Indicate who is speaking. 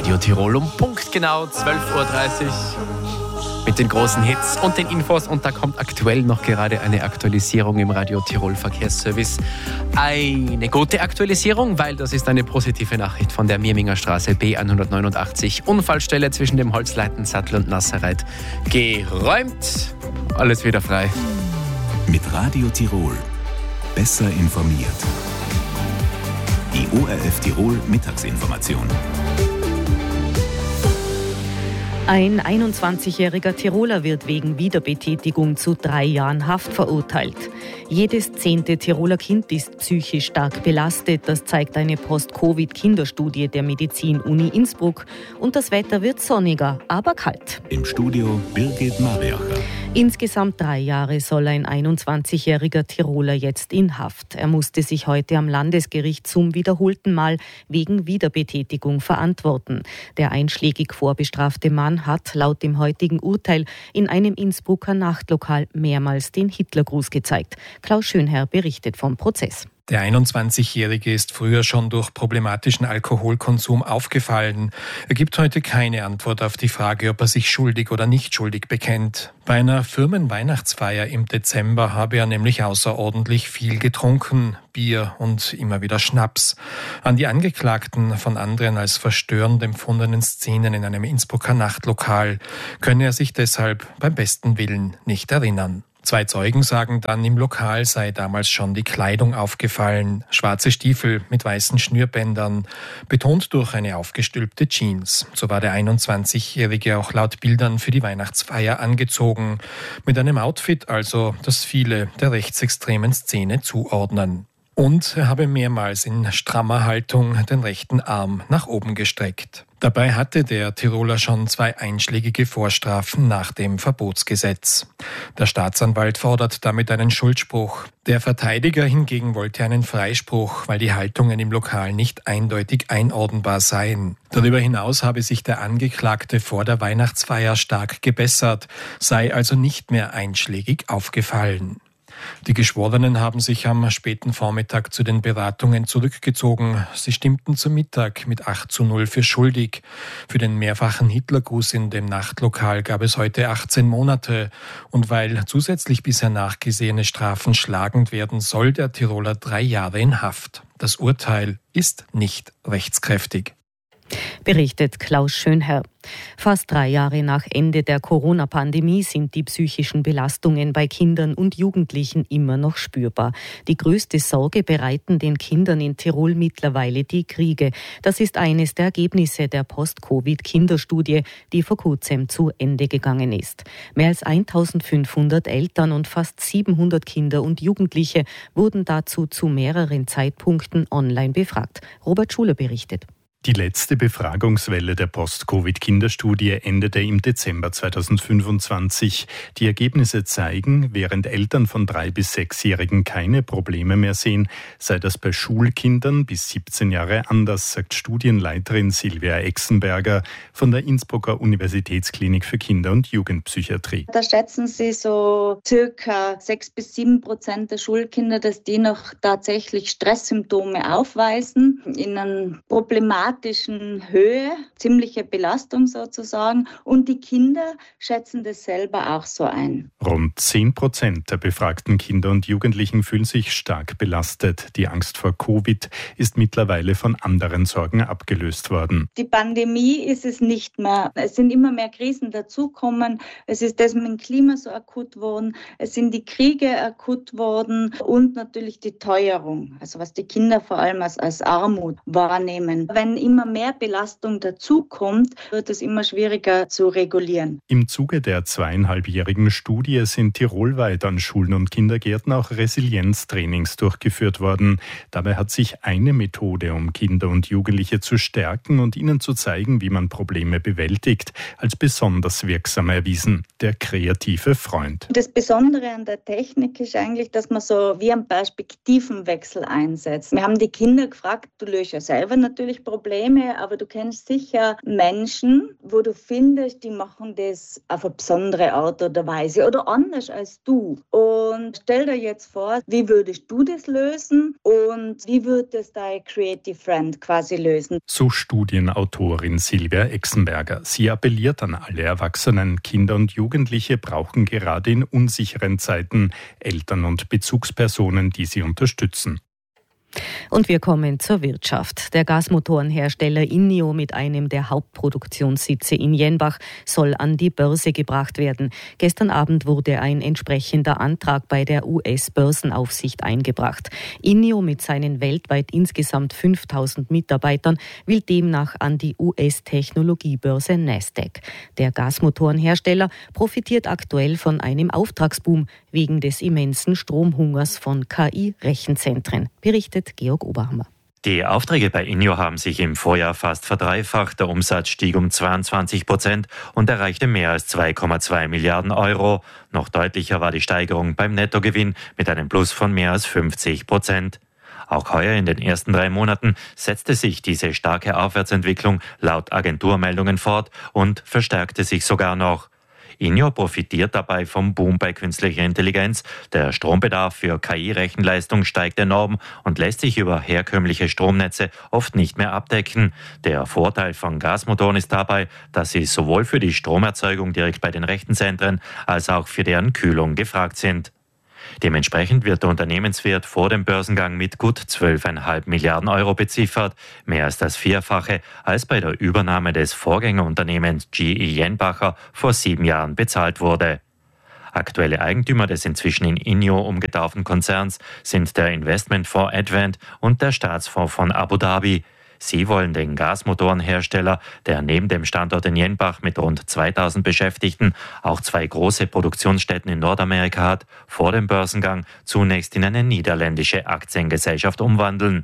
Speaker 1: Radio Tirol um punktgenau 12.30 Uhr mit den großen Hits und den Infos. Und da kommt aktuell noch gerade eine Aktualisierung im Radio Tirol Verkehrsservice. Eine gute Aktualisierung, weil das ist eine positive Nachricht von der Mirminger Straße B189. Unfallstelle zwischen dem Holzleitensattel und Nasserreit geräumt. Alles wieder frei.
Speaker 2: Mit Radio Tirol. Besser informiert. Die ORF Tirol Mittagsinformation.
Speaker 3: Ein 21-jähriger Tiroler wird wegen Wiederbetätigung zu 3 Jahren Haft verurteilt. Jedes 10. Tiroler Kind ist psychisch stark belastet. Das zeigt eine Post-Covid-Kinderstudie der Medizin-Uni Innsbruck. Und das Wetter wird sonniger, aber kalt.
Speaker 2: Im Studio Birgit Mariacher.
Speaker 3: Insgesamt 3 Jahre soll ein 21-jähriger Tiroler jetzt in Haft. Er musste sich heute am Landesgericht zum wiederholten Mal wegen Wiederbetätigung verantworten. Der einschlägig vorbestrafte Mann hat laut dem heutigen Urteil in einem Innsbrucker Nachtlokal mehrmals den Hitlergruß gezeigt. Klaus Schönherr berichtet vom Prozess.
Speaker 4: Der 21-Jährige ist früher schon durch problematischen Alkoholkonsum aufgefallen. Er gibt heute keine Antwort auf die Frage, ob er sich schuldig oder nicht schuldig bekennt. Bei einer Firmenweihnachtsfeier im Dezember habe er nämlich außerordentlich viel getrunken, Bier und immer wieder Schnaps. An die Angeklagten von anderen als verstörend empfundenen Szenen in einem Innsbrucker Nachtlokal könne er sich deshalb beim besten Willen nicht erinnern. 2 Zeugen sagen dann, im Lokal sei damals schon die Kleidung aufgefallen. Schwarze Stiefel mit weißen Schnürbändern, betont durch eine aufgestülpte Jeans. So war der 21-Jährige auch laut Bildern für die Weihnachtsfeier angezogen. Mit einem Outfit also, das viele der rechtsextremen Szene zuordnen. Und er habe mehrmals in strammer Haltung den rechten Arm nach oben gestreckt. Dabei hatte der Tiroler schon 2 einschlägige Vorstrafen nach dem Verbotsgesetz. Der Staatsanwalt fordert damit einen Schuldspruch. Der Verteidiger hingegen wollte einen Freispruch, weil die Haltungen im Lokal nicht eindeutig einordnbar seien. Darüber hinaus habe sich der Angeklagte vor der Weihnachtsfeier stark gebessert, sei also nicht mehr einschlägig aufgefallen. Die Geschworenen haben sich am späten Vormittag zu den Beratungen zurückgezogen. Sie stimmten zum Mittag mit 8:0 für schuldig. Für den mehrfachen Hitlergruß in dem Nachtlokal gab es heute 18 Monate. Und weil zusätzlich bisher nachgesehene Strafen schlagend werden, soll der Tiroler 3 Jahre in Haft. Das Urteil ist nicht rechtskräftig.
Speaker 3: Berichtet Klaus Schönherr. Fast 3 Jahre nach Ende der Corona-Pandemie sind die psychischen Belastungen bei Kindern und Jugendlichen immer noch spürbar. Die größte Sorge bereiten den Kindern in Tirol mittlerweile die Kriege. Das ist eines der Ergebnisse der Post-Covid-Kinderstudie, die vor kurzem zu Ende gegangen ist. Mehr als 1500 Eltern und fast 700 Kinder und Jugendliche wurden dazu zu mehreren Zeitpunkten online befragt. Robert Schuler berichtet.
Speaker 5: Die letzte Befragungswelle der Post-Covid-Kinderstudie endete im Dezember 2025. Die Ergebnisse zeigen, während Eltern von 3- bis 6-Jährigen keine Probleme mehr sehen, sei das bei Schulkindern bis 17 Jahre anders, sagt Studienleiterin Silvia Exenberger von der Innsbrucker Universitätsklinik für Kinder- und Jugendpsychiatrie.
Speaker 6: Da schätzen sie so circa 6-7% der Schulkinder, dass die noch tatsächlich Stresssymptome aufweisen, in einer problematischen Höhe, ziemliche Belastung sozusagen. Und die Kinder schätzen das selber auch so ein.
Speaker 5: Rund 10% der befragten Kinder und Jugendlichen fühlen sich stark belastet. Die Angst vor Covid ist mittlerweile von anderen Sorgen abgelöst worden.
Speaker 6: Die Pandemie ist es nicht mehr. Es sind immer mehr Krisen dazukommen. Es ist das mit dem Klima so akut worden. Es sind die Kriege akut worden und natürlich die Teuerung. Also was die Kinder vor allem als Armut wahrnehmen. Wenn immer mehr Belastung dazukommt, wird es immer schwieriger zu regulieren.
Speaker 5: Im Zuge der 2,5-jährigen Studie sind tirolweit an Schulen und Kindergärten auch Resilienztrainings durchgeführt worden. Dabei hat sich eine Methode, um Kinder und Jugendliche zu stärken und ihnen zu zeigen, wie man Probleme bewältigt, als besonders wirksam erwiesen: der kreative Freund.
Speaker 6: Das Besondere an der Technik ist eigentlich, dass man so wie einen Perspektivenwechsel einsetzt. Wir haben die Kinder gefragt, du löst ja selber natürlich Probleme, aber du kennst sicher Menschen, wo du findest, die machen das auf eine besondere Art oder Weise oder oder anders als du. Und stell dir jetzt vor, wie würdest du das lösen und wie würde es dein Creative Friend quasi lösen?
Speaker 5: So Studienautorin Silvia Exenberger. Sie appelliert an alle Erwachsenen. Kinder und Jugendliche brauchen gerade in unsicheren Zeiten Eltern und Bezugspersonen, die sie unterstützen.
Speaker 3: Und wir kommen zur Wirtschaft. Der Gasmotorenhersteller INNIO mit einem der Hauptproduktionssitze in Jenbach soll an die Börse gebracht werden. Gestern Abend wurde ein entsprechender Antrag bei der US-Börsenaufsicht eingebracht. INNIO mit seinen weltweit insgesamt 5000 Mitarbeitern will demnach an die US-Technologiebörse Nasdaq. Der Gasmotorenhersteller profitiert aktuell von einem Auftragsboom wegen des immensen Stromhungers von KI-Rechenzentren, berichtet Georg Oberhammer.
Speaker 7: Die Aufträge bei INNIO haben sich im Vorjahr fast verdreifacht. Der Umsatz stieg um 22% und erreichte mehr als 2,2 Milliarden Euro. Noch deutlicher war die Steigerung beim Nettogewinn mit einem Plus von mehr als 50%. Auch heuer in den ersten 3 Monaten setzte sich diese starke Aufwärtsentwicklung laut Agenturmeldungen fort und verstärkte sich sogar noch. INNIO profitiert dabei vom Boom bei künstlicher Intelligenz. Der Strombedarf für KI-Rechenleistung steigt enorm und lässt sich über herkömmliche Stromnetze oft nicht mehr abdecken. Der Vorteil von Gasmotoren ist dabei, dass sie sowohl für die Stromerzeugung direkt bei den Rechenzentren als auch für deren Kühlung gefragt sind. Dementsprechend wird der Unternehmenswert vor dem Börsengang mit gut 12,5 Milliarden Euro beziffert, mehr als das Vierfache, als bei der Übernahme des Vorgängerunternehmens GE Jenbacher vor 7 Jahren bezahlt wurde. Aktuelle Eigentümer des inzwischen in INNIO umgetauften Konzerns sind der Investmentfonds Advent und der Staatsfonds von Abu Dhabi. Sie wollen den Gasmotorenhersteller, der neben dem Standort in Jenbach mit rund 2000 Beschäftigten auch 2 große Produktionsstätten in Nordamerika hat, vor dem Börsengang zunächst in eine niederländische Aktiengesellschaft umwandeln.